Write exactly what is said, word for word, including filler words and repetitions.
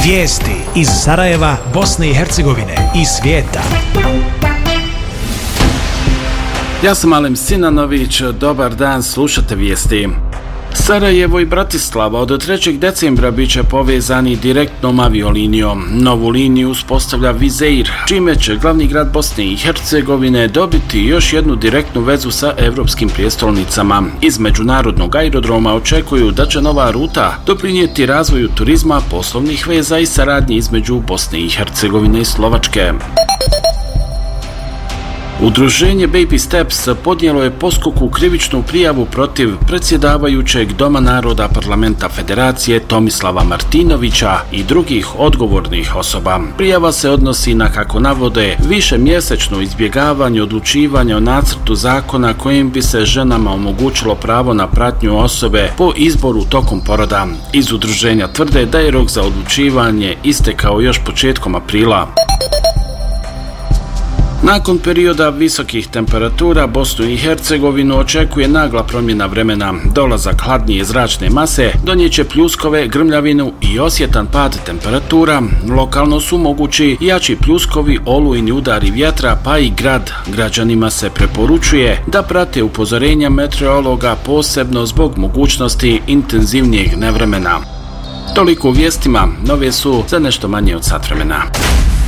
Vijesti iz Sarajeva, Bosne i Hercegovine i svijeta. Ja sam Alem Sinanović, dobar dan, slušate vijesti. Sarajevo i Bratislava od trećeg decembra bit će povezani direktnom aviolinijom. Novu liniju uspostavlja Wizz Air, čime će glavni grad Bosne i Hercegovine dobiti još jednu direktnu vezu sa evropskim prijestolnicama. Iz međunarodnog aerodroma očekuju da će nova ruta doprinijeti razvoju turizma, poslovnih veza i saradnji između Bosne i Hercegovine i Slovačke. Udruženje Baby Steps podnijelo je poskoku krivičnu prijavu protiv predsjedavajućeg Doma naroda Parlamenta Federacije Tomislava Martinovića i drugih odgovornih osoba. Prijava se odnosi na, kako navode, višemjesečno izbjegavanje odlučivanja o nacrtu zakona kojim bi se ženama omogućilo pravo na pratnju osobe po izboru tokom poroda. Iz udruženja tvrde da je rok za odlučivanje istekao još početkom aprila. Nakon perioda visokih temperatura Bosnu i Hercegovinu očekuje nagla promjena vremena. Dolazak hladnije zračne mase donijeće pljuskove, grmljavinu i osjetan pad temperatura. Lokalno su mogući jači pljuskovi, olujni udari vjetra, pa i grad. Građanima se preporučuje da prate upozorenja meteorologa, posebno zbog mogućnosti intenzivnijeg nevremena. Toliko u vijestima, nove su za nešto manje od sat vremena.